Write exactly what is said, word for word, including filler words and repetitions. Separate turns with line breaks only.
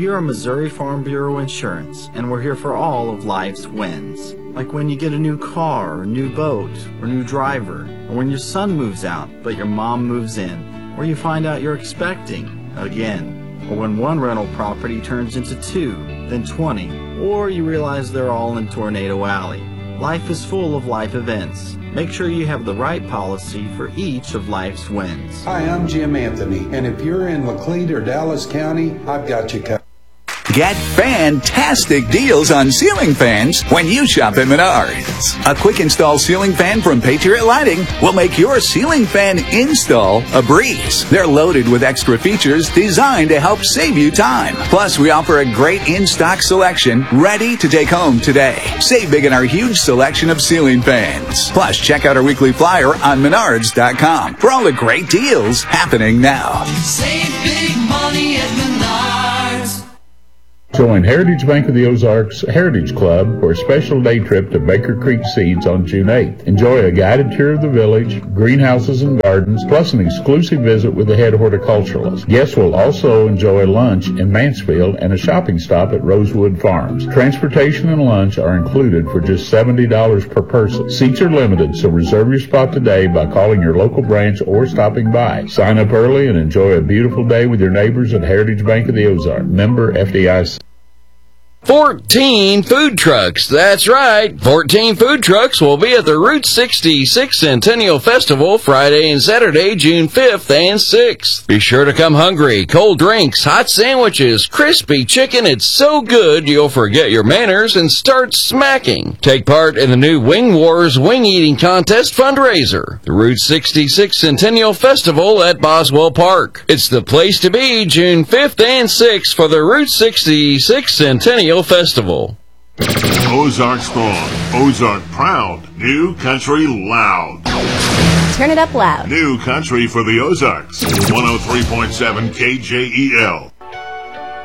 We are Missouri Farm Bureau Insurance, and we're here for all of life's wins. Like when you get a new car, or new boat, or new driver, or when your son moves out, but your mom moves in, or you find out you're expecting again, or when one rental property turns into two, then twenty, or you realize they're all in Tornado Alley. Life is full of life events. Make sure you have the right policy for each of life's wins.
Hi, I'm Jim Anthony, and if you're in Laclede or Dallas County, I've got you covered.
Get fantastic deals on ceiling fans when you shop at Menards. A quick install ceiling fan from Patriot Lighting will make your ceiling fan install a breeze. They're loaded with extra features designed to help save you time. Plus, we offer a great in-stock selection ready to take home today. Save big in our huge selection of ceiling fans. Plus, check out our weekly flyer on menards dot com for all the great deals happening now.
Save big money at Menards.
Join Heritage Bank of the Ozarks Heritage Club for a special day trip to Baker Creek Seeds on June eighth. Enjoy a guided tour of the village, greenhouses and gardens, plus an exclusive visit with the head horticulturalist. Guests will also enjoy lunch in Mansfield and a shopping stop at Rosewood Farms. Transportation and lunch are included for just seventy dollars per person. Seats are limited, so reserve your spot today by calling your local branch or stopping by. Sign up early and enjoy a beautiful day with your neighbors at Heritage Bank of the Ozarks. Member F D I C.
fourteen food trucks. That's right. fourteen food trucks will be at the Route sixty-six Centennial Festival Friday and Saturday, June fifth and sixth. Be sure to come hungry. Cold drinks, hot sandwiches, crispy chicken. It's so good you'll forget your manners and start smacking. Take part in the new Wing Wars Wing Eating Contest fundraiser. The Route sixty-six Centennial Festival at Boswell Park. It's the place to be June fifth and sixth for the Route sixty-six Centennial Festival.
Ozark strong, Ozark proud, New Country loud.
Turn it up loud.
New Country for the Ozarks. one oh three point seven K J E L.